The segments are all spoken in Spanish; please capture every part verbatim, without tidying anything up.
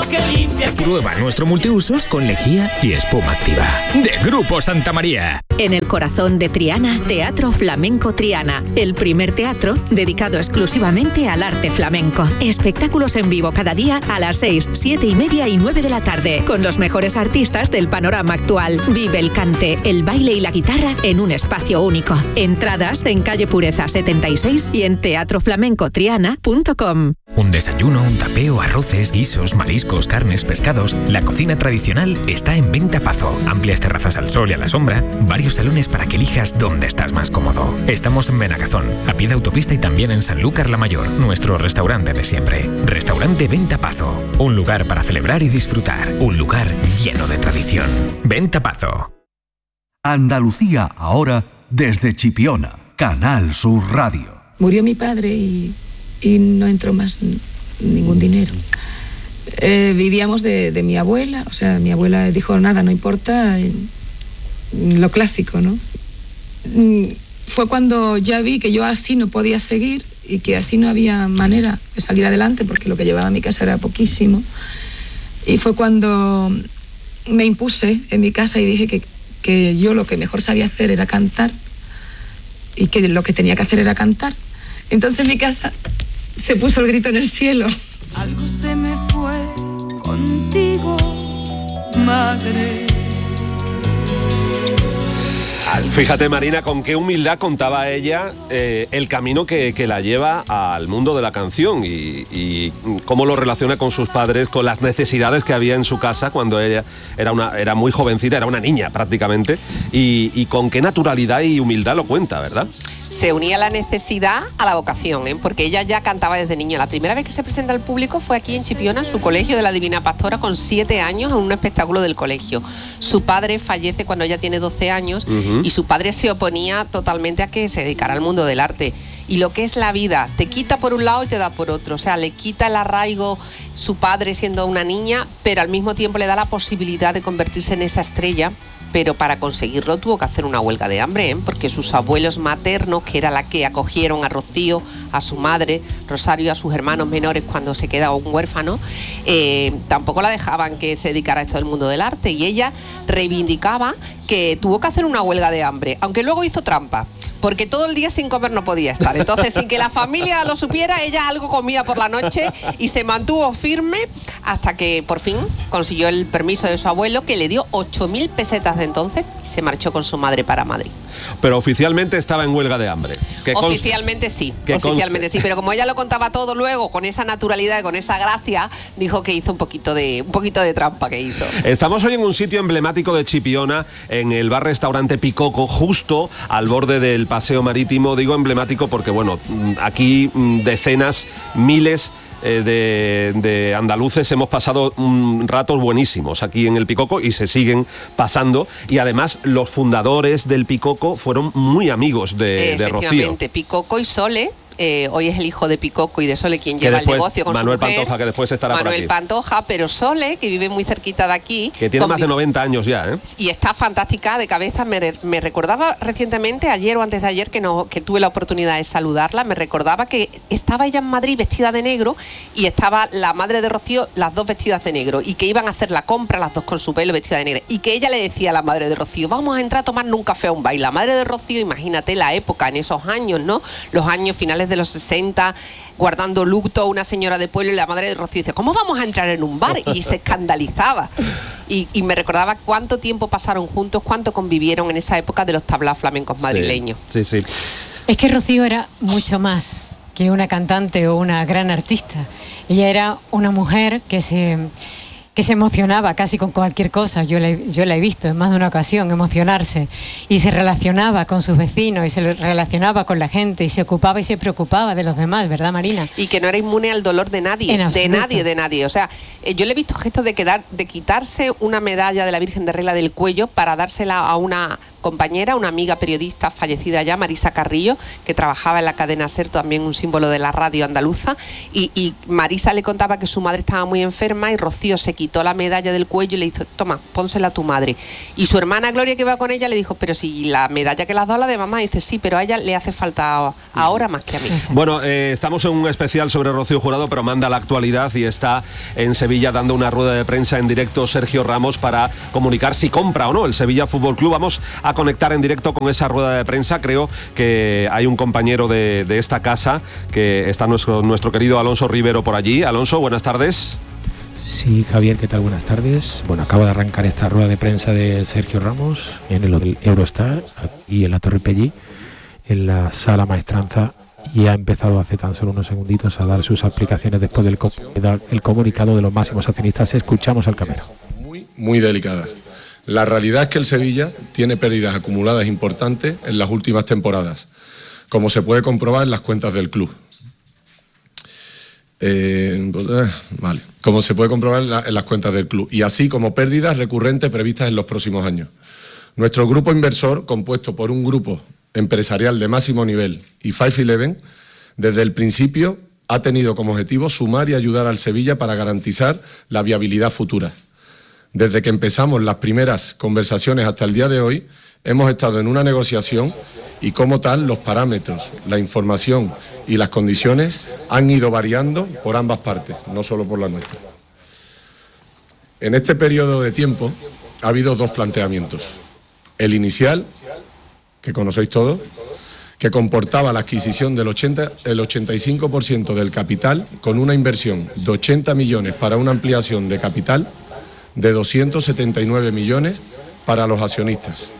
que limpia. Prueba nuestro multiusos con lejía y espuma activa. De Grupo Santa María. En el corazón de Triana, Teatro Flamenco Triana, el primer teatro dedicado exclusivamente al arte flamenco. Espectáculos en vivo cada día a las seis, siete y media y nueve de la tarde, con los mejores artistas del panorama actual. Vive el cante, el baile y la guitarra en un espacio único. Entradas en calle Pureza setenta y seis y en teatro flamenco triana punto com. Un desayuno, un tapeo, arroces, guisos, mariscos, carnes, pescados. La cocina tradicional está en Venta Pazo. Amplias terrazas al sol y a la sombra. Varios salones para que elijas dónde estás más cómodo. Estamos en Benagazón, a pie de autopista y también en Sanlúcar la Mayor, nuestro restaurante de siempre. Restaurante Venta Pazo. Un lugar para celebrar y disfrutar. Un lugar lleno de tradición. Venta Pazo. Andalucía ahora desde Chipiona. Canal Sur Radio. Murió mi padre y... y no entró más ningún dinero. Eh, vivíamos de, de mi abuela, o sea, mi abuela dijo, nada, no importa, eh, lo clásico, ¿no? Fue cuando ya vi que yo así no podía seguir y que así no había manera de salir adelante porque lo que llevaba a mi casa era poquísimo. Y fue cuando me impuse en mi casa y dije que, que yo lo que mejor sabía hacer era cantar y que lo que tenía que hacer era cantar. Entonces mi casa se puso el grito en el cielo. Algo se me fue contigo, madre. Fíjate, Marina, con qué humildad contaba ella eh, el camino que, que la lleva al mundo de la canción y, y cómo lo relaciona con sus padres, con las necesidades que había en su casa cuando ella era, una, era muy jovencita, era una niña prácticamente, y, y con qué naturalidad y humildad lo cuenta, ¿verdad? Se unía la necesidad a la vocación, ¿eh? Porque ella ya cantaba desde niña. La primera vez que se presenta al público fue aquí en Chipiona, en su colegio de la Divina Pastora, con siete años, en un espectáculo del colegio. Su padre fallece cuando ella tiene doce años, uh-huh. y su padre se oponía totalmente a que se dedicara al mundo del arte. Y lo que es la vida, te quita por un lado y te da por otro. O sea, le quita el arraigo su padre siendo una niña, pero al mismo tiempo le da la posibilidad de convertirse en esa estrella. Pero para conseguirlo tuvo que hacer una huelga de hambre, ¿eh? Porque sus abuelos maternos, que era la que acogieron a Rocío, a su madre, Rosario y a sus hermanos menores cuando se queda un huérfano, eh, tampoco la dejaban que se dedicara a esto del mundo del arte, y ella reivindicaba que tuvo que hacer una huelga de hambre, aunque luego hizo trampa, porque todo el día sin comer no podía estar. Entonces, sin que la familia lo supiera, ella algo comía por la noche y se mantuvo firme hasta que por fin consiguió el permiso de su abuelo, que le dio ocho mil pesetas de entonces, y se marchó con su madre para Madrid. Pero oficialmente estaba en huelga de hambre. Que oficialmente const... sí, que oficialmente const... sí, pero como ella lo contaba todo luego, con esa naturalidad y con esa gracia, dijo que hizo un poquito de un poquito de trampa que hizo. Estamos hoy en un sitio emblemático de Chipiona, en el bar-restaurante Picoco, justo al borde del paseo marítimo. Digo emblemático porque, bueno, aquí decenas, miles De, de andaluces hemos pasado um, ratos buenísimos aquí en el Picoco y se siguen pasando, y además los fundadores del Picoco fueron muy amigos de, de Rocío. Efectivamente, Picoco y Sole. Eh, hoy es el hijo de Picoco y de Sole quien que lleva después, el negocio con Manuel su mujer, Pantoja, que después estará Manuel por aquí. Pantoja, pero Sole, que vive muy cerquita de aquí, que tiene más de noventa años ya, ¿eh? Y está fantástica de cabeza. Me, me recordaba recientemente, ayer o antes de ayer, que, no, que tuve la oportunidad de saludarla, me recordaba que estaba ella en Madrid vestida de negro y estaba la madre de Rocío, las dos vestidas de negro, y que iban a hacer la compra las dos con su pelo vestida de negro, y que ella le decía a la madre de Rocío, vamos a entrar a tomarnos un café a un baile. La madre de Rocío, imagínate la época en esos años, ¿no? Los años finales de los sesenta, guardando luto, una señora de pueblo, y la madre de Rocío dice, ¿cómo vamos a entrar en un bar? Y se escandalizaba. Y, y me recordaba cuánto tiempo pasaron juntos, cuánto convivieron en esa época de los tablaos flamencos madrileños. Sí, sí, sí. Es que Rocío era mucho más que una cantante o una gran artista. Ella era una mujer que se... que se emocionaba casi con cualquier cosa. Yo la, yo la he visto en más de una ocasión emocionarse, y se relacionaba con sus vecinos y se relacionaba con la gente y se ocupaba y se preocupaba de los demás, ¿verdad, Marina? Y que no era inmune al dolor de nadie, de nadie, de nadie. O sea, eh, yo le he visto gestos de, quedar, de quitarse una medalla de la Virgen de Regla del cuello para dársela a una compañera, una amiga periodista fallecida ya, Marisa Carrillo, que trabajaba en la cadena SER, también un símbolo de la radio andaluza, y, y Marisa le contaba que su madre estaba muy enferma y Rocío se quitó la medalla del cuello y le dijo, toma, pónsela a tu madre. Y su hermana Gloria, que iba con ella, le dijo, pero si la medalla que le has dado la de mamá, y dice, sí, pero a ella le hace falta ahora más que a mí. Bueno, eh, estamos en un especial sobre Rocío Jurado, pero manda la actualidad y está en Sevilla dando una rueda de prensa en directo Sergio Ramos para comunicar si compra o no el Sevilla Fútbol Club. Vamos a conectar en directo con esa rueda de prensa. Creo que hay un compañero de, de esta casa, que está nuestro, nuestro querido Alonso Rivero por allí. Alonso, buenas tardes. Sí, Javier, ¿qué tal? Buenas tardes. Bueno, acabo de arrancar esta rueda de prensa de Sergio Ramos en el Hotel Eurostar y en la Torre Pellí, en la Sala Maestranza, y ha empezado hace tan solo unos segunditos a dar sus aplicaciones después del co el comunicado de los máximos accionistas. Escuchamos al Camero. Muy, muy delicada. La realidad es que el Sevilla tiene pérdidas acumuladas importantes en las últimas temporadas, como se puede comprobar en las cuentas del club. Eh, vale, como se puede comprobar en, la, en las cuentas del club, y así como pérdidas recurrentes previstas en los próximos años. Nuestro grupo inversor, compuesto por un grupo empresarial de máximo nivel y Five Eleven, desde el principio ha tenido como objetivo sumar y ayudar al Sevilla para garantizar la viabilidad futura. Desde que empezamos las primeras conversaciones hasta el día de hoy, hemos estado en una negociación y, como tal, los parámetros, la información y las condiciones han ido variando por ambas partes, no solo por la nuestra. En este periodo de tiempo ha habido dos planteamientos. El inicial, que conocéis todos, que comportaba la adquisición del ochenta, el ochenta y cinco por ciento del capital, con una inversión de ochenta millones para una ampliación de capital de doscientos setenta y nueve millones para los accionistas,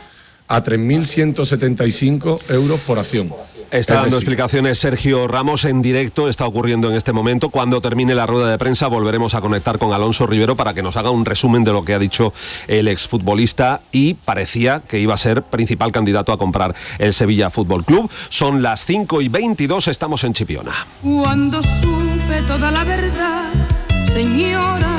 a tres mil ciento setenta y cinco euros por acción. Está dando explicaciones Sergio Ramos en directo, está ocurriendo en este momento. Cuando termine la rueda de prensa volveremos a conectar con Alonso Rivero para que nos haga un resumen de lo que ha dicho el exfutbolista, y parecía que iba a ser principal candidato a comprar el Sevilla Fútbol Club. Son las cinco y veintidós, estamos en Chipiona. Cuando supe toda la verdad, señora,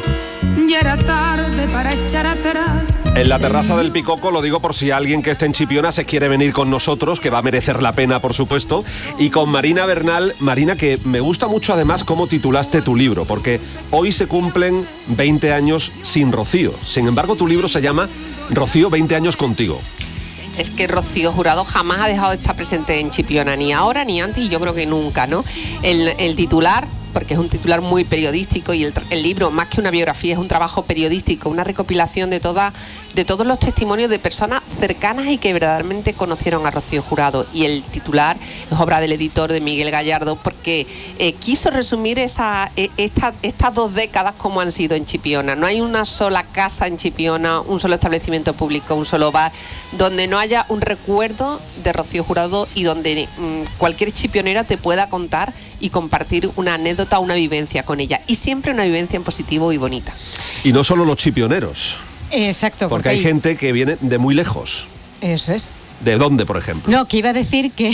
ya era tarde para echar atrás. En la terraza del Picoco, lo digo por si alguien que esté en Chipiona se quiere venir con nosotros, que va a merecer la pena, por supuesto, y con Marina Bernal. Marina, que me gusta mucho además cómo titulaste tu libro, porque hoy se cumplen veinte años sin Rocío. Sin embargo, tu libro se llama Rocío, veinte años contigo. Es que Rocío Jurado jamás ha dejado de estar presente en Chipiona, ni ahora ni antes, y yo creo que nunca, ¿no? El, el titular, porque es un titular muy periodístico, y el, el libro, más que una biografía, es un trabajo periodístico, una recopilación de, toda, de todos los testimonios de personas cercanas y que verdaderamente conocieron a Rocío Jurado. Y el titular es obra del editor, de Miguel Gallardo, porque eh, quiso resumir esa, eh, esta, estas dos décadas como han sido en Chipiona. No hay una sola casa en Chipiona, un solo establecimiento público, un solo bar, donde no haya un recuerdo de Rocío Jurado y donde mmm, cualquier chipionera te pueda contar y compartir una anécdota, una vivencia con ella, y siempre una vivencia en positivo y bonita. Y no solo los chipioneros. Exacto. Porque, porque hay, hay gente que viene de muy lejos. Eso es. ¿De dónde, por ejemplo? No, que iba a decir que,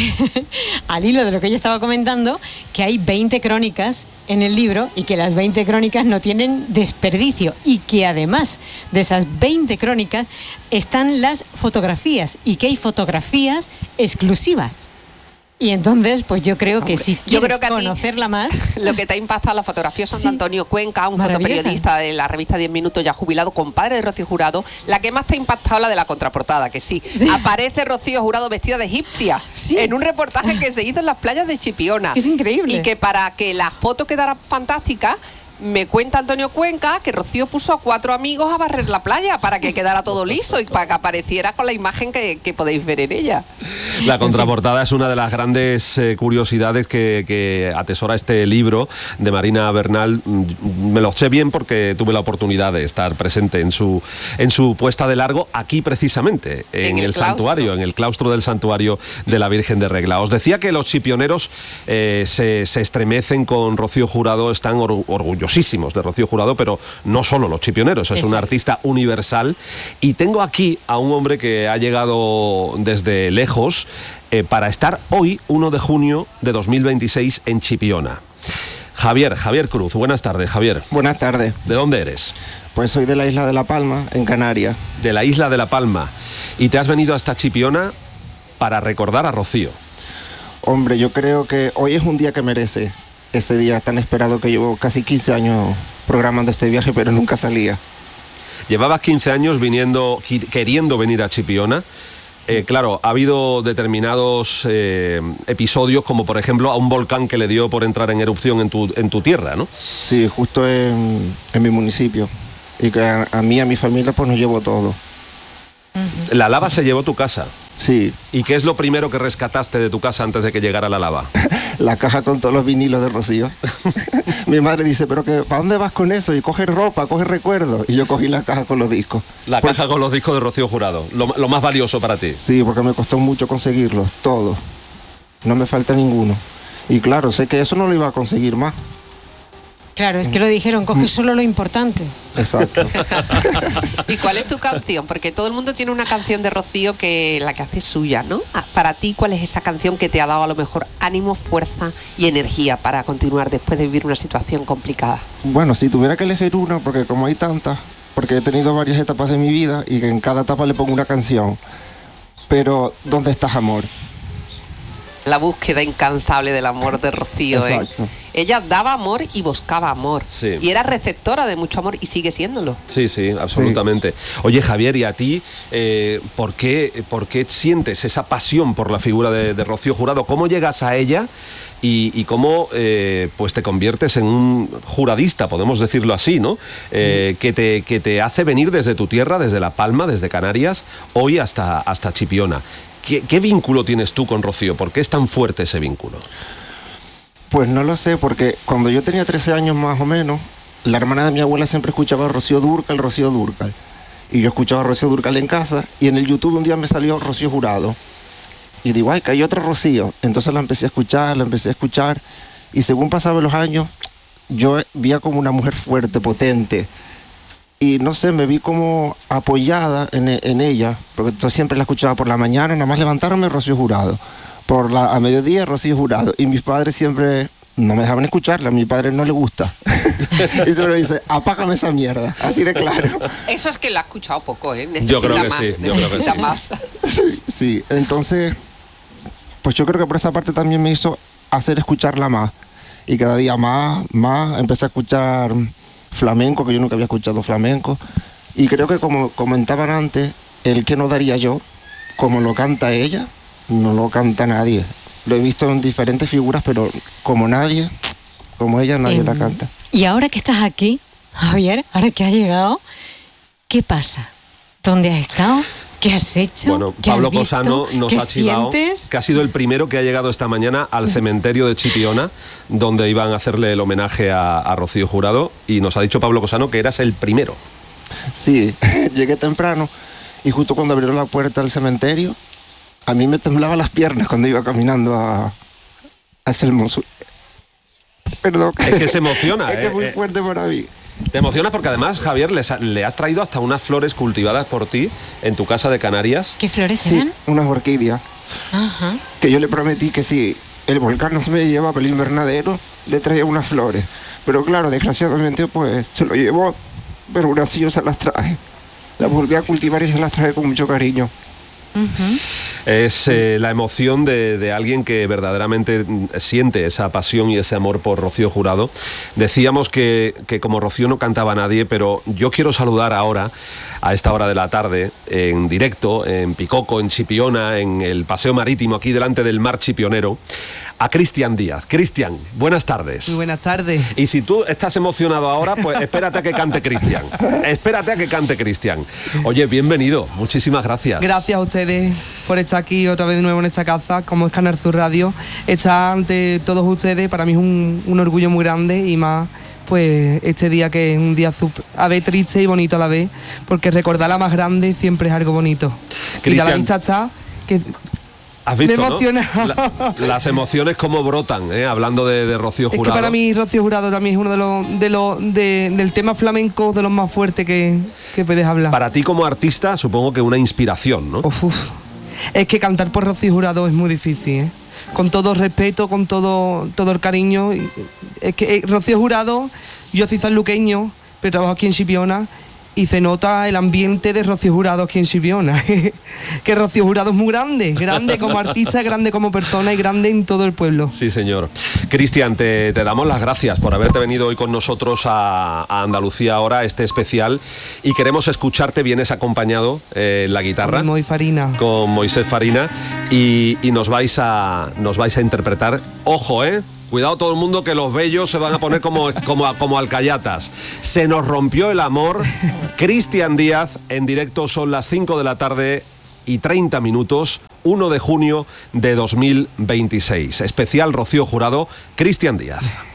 al hilo de lo que ella estaba comentando, que hay veinte crónicas en el libro y que las veinte crónicas no tienen desperdicio, y que además de esas veinte crónicas están las fotografías, y que hay fotografías exclusivas. Y entonces, pues yo creo que si quieres yo creo que conocerla más... Lo que te ha impactado la fotografía son sí. de Antonio Cuenca, un fotoperiodista de la revista diez minutos, ya jubilado, compadre de Rocío Jurado. La que más te ha impactado, la de la contraportada, que sí. sí. Aparece Rocío Jurado vestida de egipcia sí. en un reportaje que se hizo en las playas de Chipiona. Es increíble. Y que para que la foto quedara fantástica, me cuenta Antonio Cuenca que Rocío puso a cuatro amigos a barrer la playa para que quedara todo liso y para que apareciera con la imagen que, que podéis ver en ella. La contraportada es una de las grandes eh, curiosidades que, que atesora este libro de Marina Bernal. Me lo sé bien porque tuve la oportunidad de estar presente en su, en su puesta de largo aquí precisamente, en, en el, el santuario, en el claustro del santuario de la Virgen de Regla. Os decía que los chipioneros eh, se, se estremecen con Rocío Jurado, están or, orgullosos de Rocío Jurado, pero no solo los chipioneros, es Exacto. una artista universal. Y tengo aquí a un hombre que ha llegado desde lejos eh, para estar hoy, uno de junio de dos mil veintiséis, en Chipiona. Javier, Javier Cruz, buenas tardes, Javier. Buenas tardes. ¿De dónde eres? Pues soy de la isla de La Palma, en Canarias. De la isla de La Palma. ¿Y te has venido hasta Chipiona para recordar a Rocío? Hombre, yo creo que hoy es un día que merece ese día tan esperado que llevo casi quince años programando este viaje, pero nunca salía. Llevabas quince años viniendo, queriendo venir a Chipiona. Eh, claro, ha habido determinados eh, episodios, como por ejemplo a un volcán que le dio por entrar en erupción en tu, en tu tierra, ¿no? Sí, justo en, en mi municipio. Y que a, a mí y a mi familia pues nos llevó todo. La lava se llevó tu casa. Sí. ¿Y qué es lo primero que rescataste de tu casa antes de que llegara la lava? La caja con todos los vinilos de Rocío. Mi madre dice, pero que ¿para dónde vas con eso? Y coge ropa, coge recuerdos. Y yo cogí la caja con los discos. La Por... caja con los discos de Rocío Jurado, lo, lo más valioso para ti. Sí, porque me costó mucho conseguirlos, todos. No me falta ninguno. Y claro, sé que eso no lo iba a conseguir más. Claro, es que lo dijeron, coge solo lo importante. Exacto. ¿Y cuál es tu canción? Porque todo el mundo tiene una canción de Rocío que la que hace suya, ¿no? Para ti, ¿cuál es esa canción que te ha dado a lo mejor ánimo, fuerza y energía para continuar después de vivir una situación complicada? Bueno, si tuviera que elegir una, porque como hay tantas, porque he tenido varias etapas de mi vida y en cada etapa le pongo una canción. Pero, ¿dónde estás, amor? La búsqueda incansable del amor de Rocío. Exacto. ¿eh? Ella daba amor y buscaba amor. Sí. Y era receptora de mucho amor y sigue siéndolo. Sí, sí, absolutamente. Sí. Oye, Javier, ¿y a ti eh, ¿por, qué, por qué sientes esa pasión por la figura de, de Rocío Jurado? ¿Cómo llegas a ella y, y cómo eh, pues te conviertes en un juradista, podemos decirlo así, ¿no? Eh, que, te, que te hace venir desde tu tierra, desde La Palma, desde Canarias, hoy hasta, hasta Chipiona. ¿Qué, ¿Qué vínculo tienes tú con Rocío? ¿Por qué es tan fuerte ese vínculo? Pues no lo sé, porque cuando yo tenía trece años más o menos, la hermana de mi abuela siempre escuchaba a Rocío Dúrcal, Rocío Dúrcal. Y yo escuchaba a Rocío Dúrcal en casa, y en el YouTube un día me salió Rocío Jurado. Y digo, ay, que hay otra Rocío. Entonces la empecé a escuchar, la empecé a escuchar, y según pasaban los años, yo veía como una mujer fuerte, potente. Y no sé, me vi como apoyada en, en ella, porque yo siempre la escuchaba por la mañana, nada más levantarme, Rocío Jurado. Por la, a mediodía, Rocío Jurado. Y mis padres siempre no me dejaban escucharla, a mi padre no le gusta. Y siempre dice, apágame esa mierda, así de claro. Eso es que la ha escuchado poco, ¿eh? Necesita yo creo que más, sí, yo necesita creo que sí. más. Sí, entonces, pues yo creo que por esa parte también me hizo hacer escucharla más. Y cada día más, más, empecé a escuchar flamenco, que yo nunca había escuchado flamenco. Y creo que como comentaban antes, el que no daría yo, como lo canta ella, no lo canta nadie. Lo he visto en diferentes figuras, pero como nadie, como ella, nadie eh, la canta. Y ahora que estás aquí, Javier, ahora que has llegado, ¿qué pasa? ¿Dónde has estado? ¿Qué has hecho? Bueno, ¿Qué Pablo has visto? Cosano nos ha chivado que ha sido el primero que ha llegado esta mañana al cementerio de Chipiona, donde iban a hacerle el homenaje a, a Rocío Jurado, y nos ha dicho Pablo Cosano que eras el primero. Sí, llegué temprano y justo cuando abrieron la puerta del cementerio, a mí me temblaban las piernas cuando iba caminando a, hacia el mausoleo. Perdón. Es que se emociona, es ¿eh? que es muy fuerte para mí. Te emociona porque además, Javier, les, le has traído hasta unas flores cultivadas por ti en tu casa de Canarias. ¿Qué flores sí, eran? Unas orquídeas. Ajá. Que yo le prometí que si el volcán no me llevaba para el invernadero, le traía unas flores. Pero claro, desgraciadamente, pues se lo llevó, pero aún así yo se las traje. Las volví a cultivar y se las traje con mucho cariño. Uh-huh. Es eh, la emoción de, de alguien que verdaderamente siente esa pasión y ese amor por Rocío Jurado. Decíamos que, que como Rocío no cantaba nadie, pero yo quiero saludar ahora, a esta hora de la tarde, en directo, en Picoco, en Chipiona, en el Paseo Marítimo, aquí delante del mar chipionero, a Cristian Díaz. Cristian, buenas tardes. Muy buenas tardes. Y si tú estás emocionado ahora, pues espérate a que cante Cristian. Espérate a que cante Cristian. Oye, bienvenido. Muchísimas gracias. Gracias a ustedes por estar aquí otra vez de nuevo en esta casa, como es Canal Sur Radio. Estar ante todos ustedes para mí es un, un orgullo muy grande, y más pues este día que es un día super, a vez triste y bonito a la vez, porque recordar la más grande siempre es algo bonito. Cristian, y a la vista está que ¿has visto, me emociona, ¿no? La, las emociones como brotan, ¿eh? Hablando de, de Rocío Jurado. Es que para mí Rocío Jurado también es uno de los de los de, del tema flamenco de los más fuertes que, que puedes hablar. Para ti como artista, supongo que una inspiración, ¿no? Uf, uf. Es que cantar por Rocío Jurado es muy difícil, ¿eh? Con todo respeto, con todo todo el cariño. Es que eh, Rocío Jurado, yo soy sanluqueño, pero trabajo aquí en Chipiona, y se nota el ambiente de Rocío Jurado aquí en Chipiona. Que Rocío Jurado es muy grande, grande como artista, grande como persona y grande en todo el pueblo. Sí, señor. Cristian, te, te damos las gracias por haberte venido hoy con nosotros a, a Andalucía Ahora, este especial, y queremos escucharte. Vienes acompañado eh, en la guitarra con Moisés Farina, con Moisés Farina y, y nos vais a nos vais a interpretar. Ojo, eh. Cuidado todo el mundo, que los bellos se van a poner como, como, como alcayatas. Se nos rompió el amor. Cristian Díaz, en directo, son las cinco de la tarde y treinta minutos, uno de junio de dos mil veintiséis. Especial Rocío Jurado, Cristian Díaz.